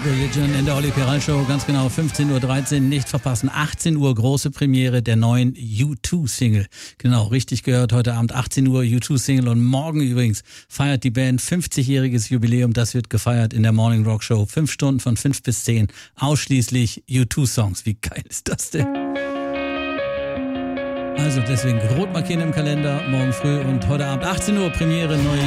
Religion in der Olli Peral Show, ganz genau 15.13 Uhr, nicht verpassen. 18 Uhr große Premiere der neuen U2-Single. Genau, richtig gehört, heute Abend 18 Uhr U2-Single und morgen übrigens feiert die Band 50-jähriges Jubiläum. Das wird gefeiert in der Morning Rock Show. 5 Stunden von 5 bis 10, ausschließlich U2-Songs. Wie geil ist das denn? Also deswegen rot markieren im Kalender, morgen früh und heute Abend 18 Uhr Premiere, neue